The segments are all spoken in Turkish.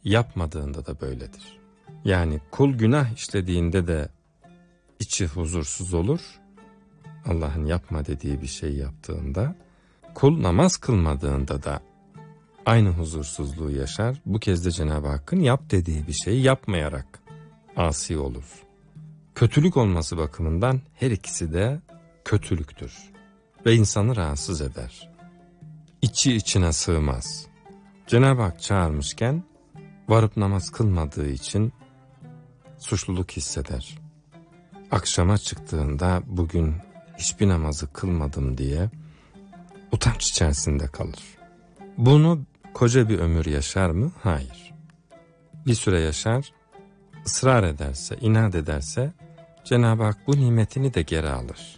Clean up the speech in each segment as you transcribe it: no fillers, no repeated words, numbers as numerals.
yapmadığında da böyledir. Yani kul günah işlediğinde de içi huzursuz olur. Allah'ın yapma dediği bir şey yaptığında, kul namaz kılmadığında da aynı huzursuzluğu yaşar. Bu kez de Cenab-ı Hakk'ın yap dediği bir şeyi yapmayarak asi olur. Kötülük olması bakımından her ikisi de kötülüktür ve insanı rahatsız eder. İçi içine sığmaz. Cenab-ı Hak çağırmışken varıp namaz kılmadığı için suçluluk hisseder. Akşama çıktığında bugün hiçbir namazı kılmadım diye utanç içerisinde kalır. Bunu koca bir ömür yaşar mı? Hayır. Bir süre yaşar, ısrar ederse, inat ederse Cenab-ı Hak bu nimetini de geri alır.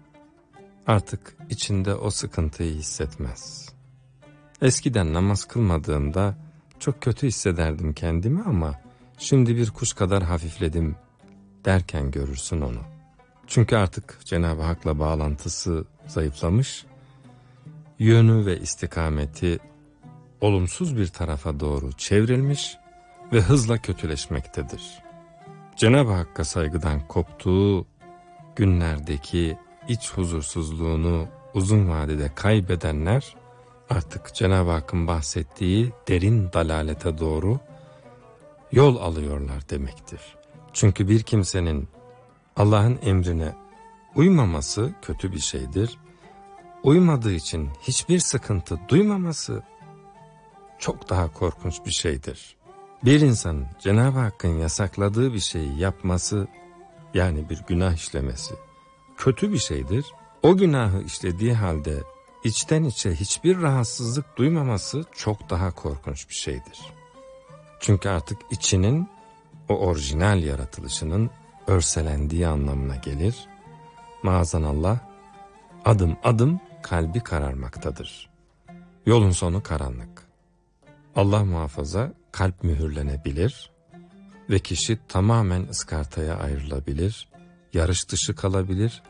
Artık içinde o sıkıntıyı hissetmez. Eskiden namaz kılmadığımda çok kötü hissederdim kendimi ama şimdi bir kuş kadar hafifledim derken görürsün onu. Çünkü artık Cenab-ı Hak'la bağlantısı zayıflamış, yönü ve istikameti olumsuz bir tarafa doğru çevrilmiş ve hızla kötüleşmektedir. Cenab-ı Hakk'a saygıdan koptuğu günlerdeki iç huzursuzluğunu uzun vadede kaybedenler artık Cenab-ı Hakk'ın bahsettiği derin dalalete doğru yol alıyorlar demektir. Çünkü bir kimsenin Allah'ın emrine uymaması kötü bir şeydir. Uymadığı için hiçbir sıkıntı duymaması çok daha korkunç bir şeydir. Bir insanın Cenab-ı Hakk'ın yasakladığı bir şeyi yapması, yani bir günah işlemesi kötü bir şeydir. O günahı işlediği halde içten içe hiçbir rahatsızlık duymaması çok daha korkunç bir şeydir. Çünkü artık içinin o orijinal yaratılışının örselendiği anlamına gelir. Maazanallah adım adım kalbi kararmaktadır. Yolun sonu karanlık. Allah muhafaza kalp mühürlenebilir ve kişi tamamen ıskartaya ayrılabilir, yarış dışı kalabilir.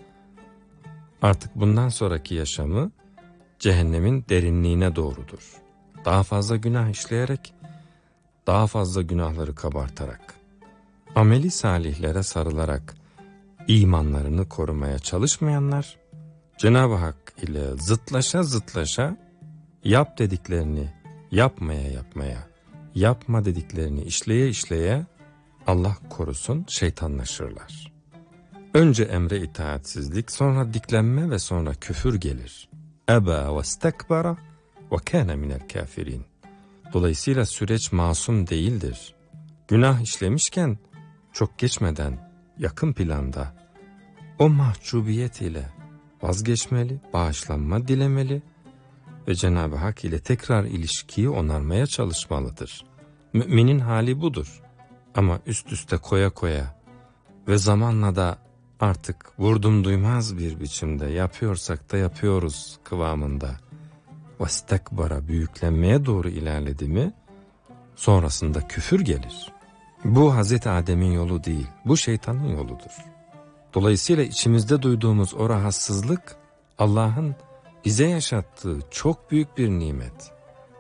Artık bundan sonraki yaşamı cehennemin derinliğine doğrudur. Daha fazla günah işleyerek, daha fazla günahları kabartarak, ameli salihlere sarılarak imanlarını korumaya çalışmayanlar, Cenab-ı Hak ile zıtlaşa zıtlaşa yap dediklerini yapmaya, yapma dediklerini işleye Allah korusun şeytanlaşırlar. Önce emre itaatsizlik, sonra diklenme ve sonra küfür gelir. Eba ve stekbara ve kâne minel kafirin. Dolayısıyla süreç masum değildir. Günah işlemişken çok geçmeden yakın planda o mahcubiyet ile vazgeçmeli, bağışlanma dilemeli ve Cenab-ı Hak ile tekrar ilişkiyi onarmaya çalışmalıdır. Müminin hali budur. Ama üst üste koya ve zamanla da artık vurdum duymaz bir biçimde yapıyorsak da yapıyoruz kıvamında vastekbara büyüklenmeye doğru ilerledi mi sonrasında küfür gelir. Bu Hazreti Adem'in yolu değil, bu şeytanın yoludur. Dolayısıyla içimizde duyduğumuz o rahatsızlık Allah'ın bize yaşattığı çok büyük bir nimet.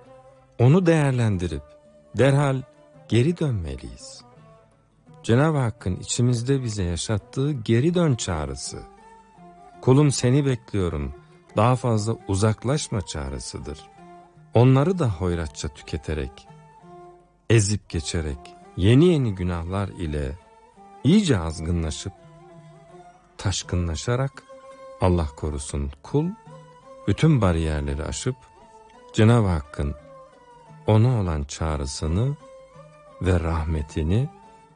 Onu değerlendirip derhal geri dönmeliyiz. Cenab-ı Hakk'ın içimizde bize yaşattığı geri dön çağrısı, kulum seni bekliyorum, daha fazla uzaklaşma çağrısıdır. Onları da hoyratça tüketerek, ezip geçerek, yeni günahlar ile iyice azgınlaşıp, taşkınlaşarak, Allah korusun kul, bütün bariyerleri aşıp, Cenab-ı Hakk'ın ona olan çağrısını ve rahmetini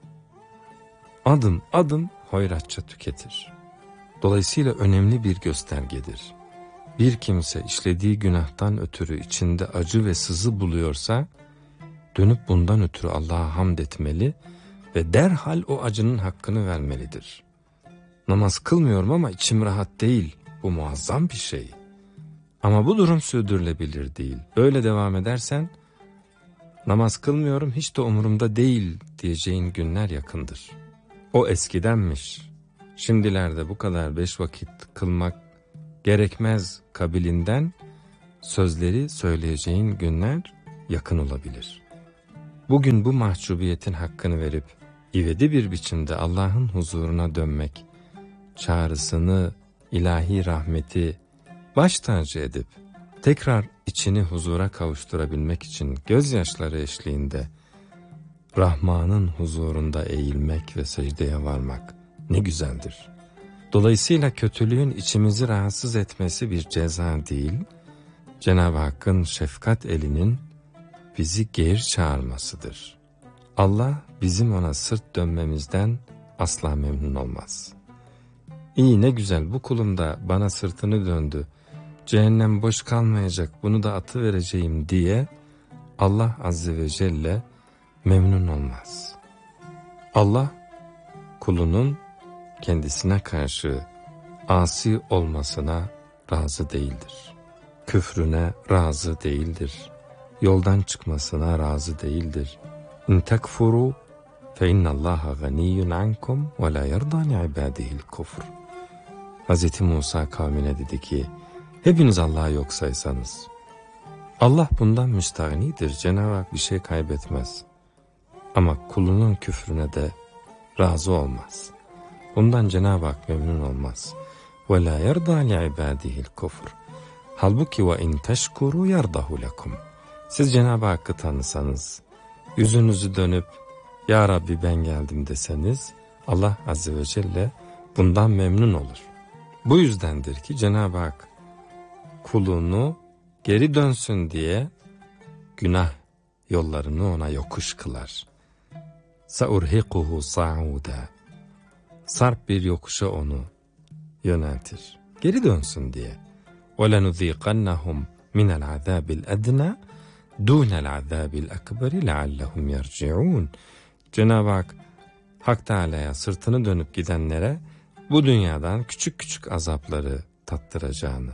adım adım hoyratça tüketir. Dolayısıyla önemli bir göstergedir. Bir kimse işlediği günahtan ötürü içinde acı ve sızı buluyorsa, dönüp bundan ötürü Allah'a hamd etmeli ve derhal o acının hakkını vermelidir. Namaz kılmıyorum ama içim rahat değil, bu muazzam bir şey. Ama bu durum sürdürülebilir değil. Böyle devam edersen, namaz kılmıyorum hiç de umurumda değil diyeceğin günler yakındır. O eskidenmiş. Şimdilerde bu kadar 5 vakit kılmak gerekmez kabilinden sözleri söyleyeceğin günler yakın olabilir. Bugün bu mahcubiyetin hakkını verip ivedi bir biçimde Allah'ın huzuruna dönmek, çağrısını, ilahi rahmeti baş tacı edip tekrar içini huzura kavuşturabilmek için gözyaşları eşliğinde Rahman'ın huzurunda eğilmek ve secdeye varmak ne güzeldir. Dolayısıyla kötülüğün içimizi rahatsız etmesi bir ceza değil, Cenab-ı Hakk'ın şefkat elinin bizi geri çağırmasıdır. Allah bizim ona sırt dönmemizden asla memnun olmaz. İyi, ne güzel, bu kulum da bana sırtını döndü, cehennem boş kalmayacak, bunu da atıvereceğim diye Allah Azze ve Celle memnun olmaz. Allah kulunun kendisine karşı asi olmasına razı değildir. Küfrüne razı değildir. Yoldan çıkmasına razı değildir. İn tekfuru fe innallaha ganiyyun ankum ve la yerda li ibadihil kufr. Hz. Musa kavmine dedi ki, hepiniz Allah'ı yok saysanız, Allah bundan müstahnidir. Cenab-ı Hak bir şey kaybetmez. Ama kulunun küfrüne de razı olmaz. Bundan Cenab-ı Hak memnun olmaz. وَلَا يَرْضَى لِعِبَادِهِ الْكُفْرِ. Halbuki وَاِنْ تَشْكُرُوا يَرْضَهُ لَكُمْ. Siz Cenab-ı Hakk'ı tanısanız, yüzünüzü dönüp Ya Rabbi ben geldim deseniz, Allah Azze ve Celle bundan memnun olur. Bu yüzdendir ki Cenab-ı Hak kulunu geri dönsün diye günah yollarını ona yokuş kılar. سَاُرْهِقُهُ صَعُودًا. Sarp bir yokuşa onu yöneltir. Geri dönsün diye. وَلَنُذ۪يقَنَّهُمْ مِنَ الْعَذَابِ الْأَدْنَى دُونَ الْعَذَابِ الْأَكْبَرِ لَعَلَّهُمْ يَرْجِعُونَ. Cenab-ı Hak Teala'ya sırtını dönüp gidenlere bu dünyadan küçük küçük azapları tattıracağını,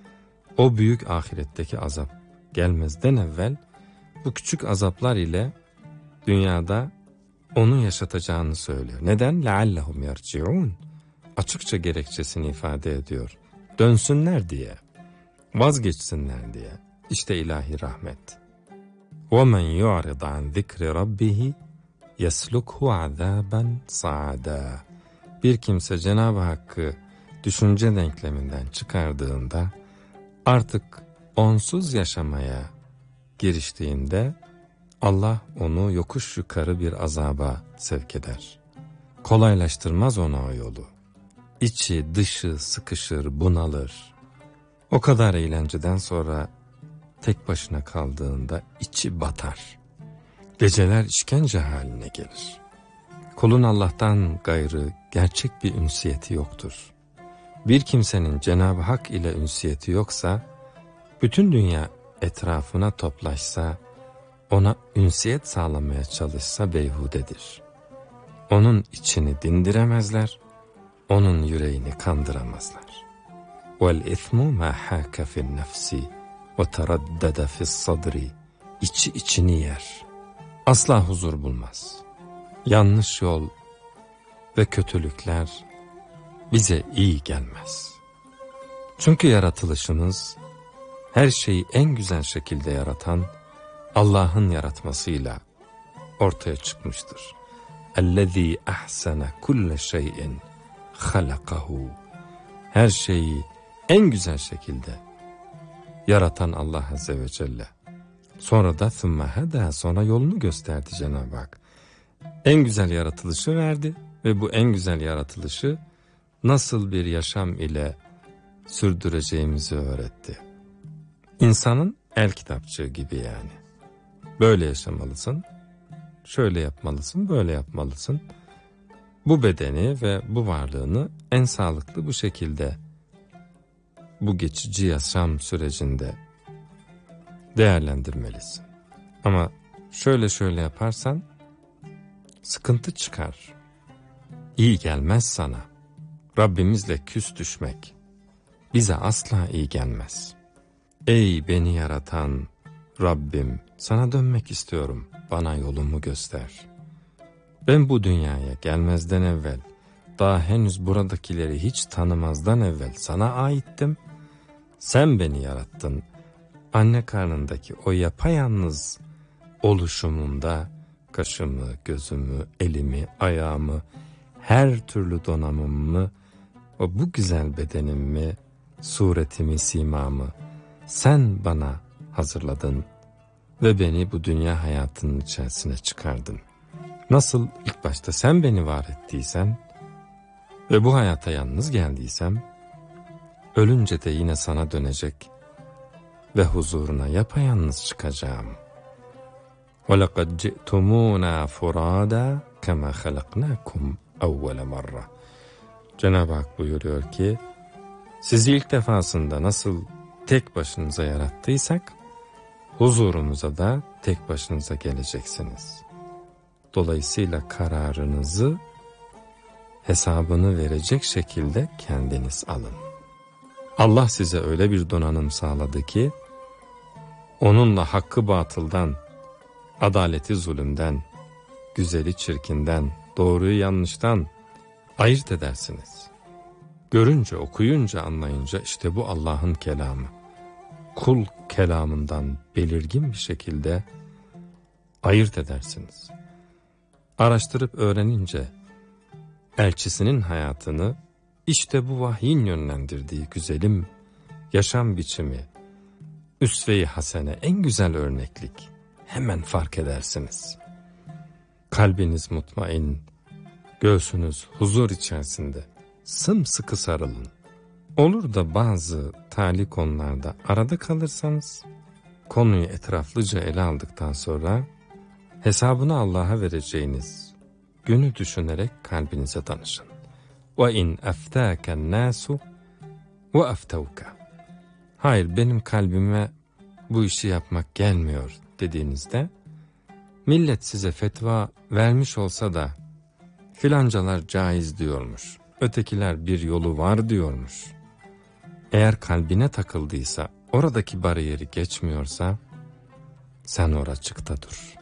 o büyük ahiretteki azap gelmezden evvel bu küçük azaplar ile dünyada onu yaşatacağını söylüyor. Neden? لَعَلَّهُمْ يَرْجِعُونَ. Açıkça gerekçesini ifade ediyor. Dönsünler diye, vazgeçsinler diye. İşte ilahi rahmet. وَمَنْ يُعْرِضَ عَنْ ذِكْرِ رَبِّهِ يَسْلُكْهُ عَذَابًا صَعَدًا. Bir kimse Cenab-ı Hakk'ı düşünce denkleminden çıkardığında, artık onsuz yaşamaya giriştiğinde Allah onu yokuş yukarı bir azaba sevk eder. Kolaylaştırmaz ona o yolu. İçi dışı sıkışır, bunalır. O kadar eğlenceden sonra tek başına kaldığında içi batar. Geceler işkence haline gelir. Kulun Allah'tan gayrı gerçek bir ünsiyeti yoktur. Bir kimsenin Cenab-ı Hak ile ünsiyeti yoksa, bütün dünya etrafına toplaşsa, ona ünsiyet sağlamaya çalışsa beyhudedir. Onun içini dindiremezler, onun yüreğini kandıramazlar. وَالْاِثْمُ مَا حَاكَ فِي النَّفْسِ وَتَرَدَّدَ فِي الصَّدْرِ. İçi içini yer. Asla huzur bulmaz. Yanlış yol ve kötülükler bize iyi gelmez. Çünkü yaratılışımız, her şeyi en güzel şekilde yaratan Allah'ın yaratmasıyla ortaya çıkmıştır. اَلَّذ۪ي اَحْسَنَ كُلَّ شَيْءٍ خَلَقَهُ. Her şeyi en güzel şekilde yaratan Allah Azze ve Celle. Sonra da ثُمَّ هَدَى. Sonra yolunu gösterdi Cenab-ı Hak. En güzel yaratılışı verdi ve bu en güzel yaratılışı nasıl bir yaşam ile sürdüreceğimizi öğretti. İnsanın el kitapçığı gibi yani. Böyle yaşamalısın, şöyle yapmalısın, böyle yapmalısın. Bu bedeni ve bu varlığını en sağlıklı bu şekilde, bu geçici yaşam sürecinde değerlendirmelisin. Ama şöyle yaparsan sıkıntı çıkar. İyi gelmez sana. Rabbimizle küs düşmek bize asla iyi gelmez. Ey beni yaratan Rabbim, sana dönmek istiyorum, bana yolumu göster. Ben bu dünyaya gelmezden evvel, daha henüz buradakileri hiç tanımazdan evvel sana aittim. Sen beni yarattın. Anne karnındaki o yapayalnız oluşumumda kaşımı, gözümü, elimi, ayağımı, her türlü donanımımı, o bu güzel bedenimi, suretimi, simamı sen bana hazırladın ve beni bu dünya hayatının içerisine çıkardın. Nasıl ilk başta sen beni var ettiysen ve bu hayata yalnız geldiysem, ölünce de yine sana dönecek ve huzuruna yapayalnız çıkacağım. وَلَقَدْ جِئْتُمُونَا فُرَادًا كَمَا خَلَقْنَاكُمْ اَوَّلَ مَرَّةً. Cenab-ı Hak buyuruyor ki, sizi ilk defasında nasıl tek başınıza yarattıysak, huzurumuza da tek başınıza geleceksiniz. Dolayısıyla kararınızı, hesabını verecek şekilde kendiniz alın. Allah size öyle bir donanım sağladı ki, onunla hakkı batıldan, adaleti zulümden, güzeli çirkinden, doğruyu yanlıştan ayırt edersiniz. Görünce, okuyunca, anlayınca işte bu Allah'ın kelamı. Kul kelamından belirgin bir şekilde ayırt edersiniz. Araştırıp öğrenince elçisinin hayatını işte bu vahyin yönlendirdiği güzelim yaşam biçimi, üsve-i hasene, en güzel örneklik hemen fark edersiniz. Kalbiniz mutmain, göğsünüz huzur içerisinde, sımsıkı sarılın. Olur da bazı tali konularda arada kalırsanız, konuyu etraflıca ele aldıktan sonra hesabını Allah'a vereceğiniz günü düşünerek kalbinize danışın. وَاِنْ اَفْتَاكَ النَّاسُ وَاَفْتَوْكَ. Hayır, benim kalbime bu işi yapmak gelmiyor dediğinizde, millet size fetva vermiş olsa da filancalar caiz diyormuş, ötekiler bir yolu var diyormuş. Eğer kalbine takıldıysa, oradaki bariyeri geçmiyorsa, sen oracıkta dur.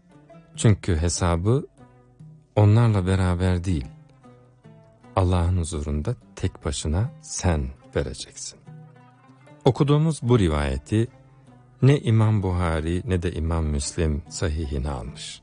Çünkü hesabı onlarla beraber değil, Allah'ın huzurunda tek başına sen vereceksin. Okuduğumuz bu rivayeti ne İmam Buhari ne de İmam Müslim sahihine almış.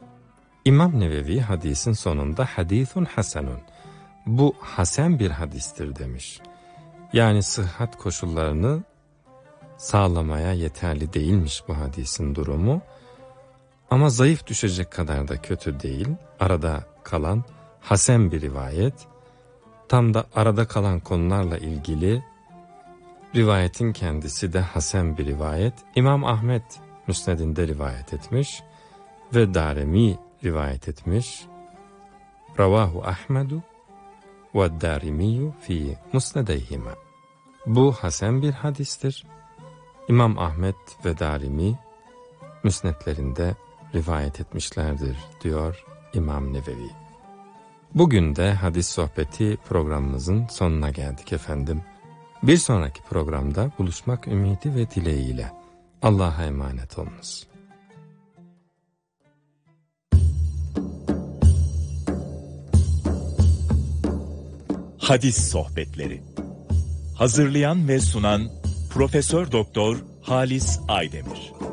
İmam Nevevi hadisin sonunda hadithun hasenun, bu hasen bir hadistir demiş. Yani sıhhat koşullarını sağlamaya yeterli değilmiş bu hadisin durumu. Ama zayıf düşecek kadar da kötü değil. Arada kalan hasen bir rivayet. Tam da arada kalan konularla ilgili rivayetin kendisi de hasen bir rivayet. İmam Ahmet Müsned'inde rivayet etmiş ve Darimi rivayet etmiş. Ravahu Ahmedu ve Darimiyu fi musnedeyhima. Bu hasen bir hadistir. İmam Ahmet ve Darimi müsnedlerinde rivayet etmişlerdir diyor İmam Nevevi. Bugün de hadis sohbeti programımızın sonuna geldik efendim. Bir sonraki programda buluşmak ümidi ve dileğiyle Allah'a emanet olunuz. Hadis sohbetleri. Hazırlayan ve sunan Profesör Doktor Halis Aydemir.